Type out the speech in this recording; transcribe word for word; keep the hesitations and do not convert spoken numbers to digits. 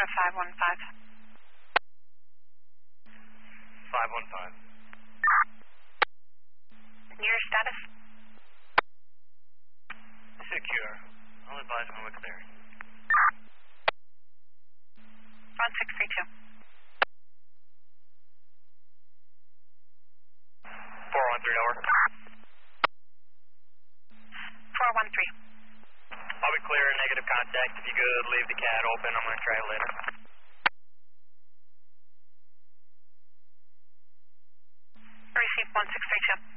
at five one five. five one five. Your status? Secure. I'll advise when we're clear. one six three two. four one three over. four one three. I'll be clear, negative contact. If you could leave the cat open, I'm going to try it later. Receive one six three two.